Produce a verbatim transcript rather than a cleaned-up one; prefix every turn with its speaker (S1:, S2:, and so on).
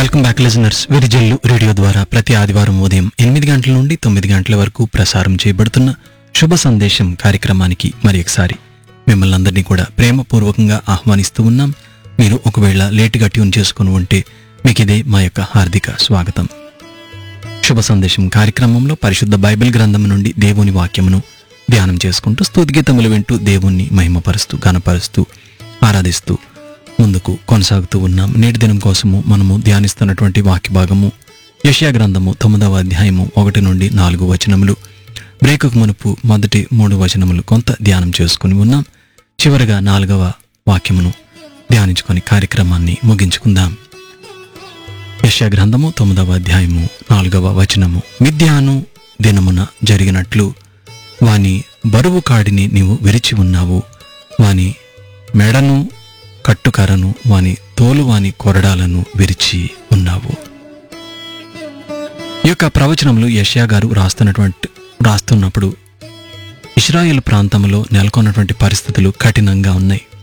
S1: Welcome back listeners. Virijallu radio ద్వారా ప్రతి ఆదివారం ఉదయం ఎనిమిది గంటల నుండి తొమ్మిది గంటల వరకు ప్రసారం చేయబడుతున్న శుభ సందేశం కార్యక్రమానికి మరి ఒకసారి మిమ్మల్ని అందరినీ కూడా ప్రేమపూర్వకంగా ఆహ్వానిస్తూ ఉన్నాం. మీరు ఒకవేళ లేటుగా ట్యూన్ చేసుకుని ఉంటే మీకు ఇదే మా యొక్క హార్దిక స్వాగతం. శుభ సందేశం కార్యక్రమంలో పరిశుద్ధ బైబిల్ గ్రంథం నుండి దేవుని వాక్యమును ధ్యానం చేసుకుంటూ స్తుతిగీతములు వింటూ దేవుణ్ణి మహిమపరుస్తూ ఘనపరుస్తూ ఆరాధిస్తూ ముందుకు కొనసాగుతూ ఉన్నాం. నేటి దినం కోసము మనము ధ్యానిస్తున్నటువంటి వాక్య భాగము యెషయా గ్రంథము తొమ్మిదవ అధ్యాయము ఒకటి నుండి నాలుగు వచనములు. బ్రేకుకు మునుపు మొదటి మూడు వచనములు కొంత ధ్యానం చేసుకుని ఉన్నాం. చివరిగా నాలుగవ వాక్యమును ధ్యానించుకొని కార్యక్రమాన్ని ముగించుకుందాం. యెషయా గ్రంథము తొమ్మిదవ అధ్యాయము నాలుగవ వచనము. మిద్యాను దినమున జరిగినట్లు వాని బరువు కాడిని నీవు విరిచి ఉన్నావు, వాని మెడను కట్టుకరను వాని తోలు వాని కొరడాలను విరిచి ఉన్నావు. ఈ యొక్క ప్రవచనములు యెషయా గారు రాస్తున్నటువంటి రాస్తున్నప్పుడు ఇశ్రాయేల్ ప్రాంతంలో నెలకొన్నటువంటి పరిస్థితులు కఠినంగా ఉన్నాయి.